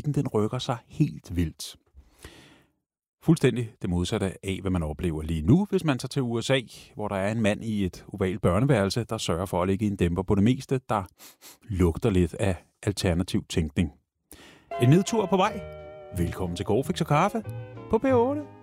trafikken den rykker sig helt vildt. Fuldstændig det modsatte af, hvad man oplever lige nu, hvis man tager til USA, hvor der er en mand i et ovalt børneværelse, der sørger for at lægge en dæmper på det meste, der lugter lidt af alternativ tænkning. En nedtur på vej. Velkommen til Gårdfix og Kaffe på P8.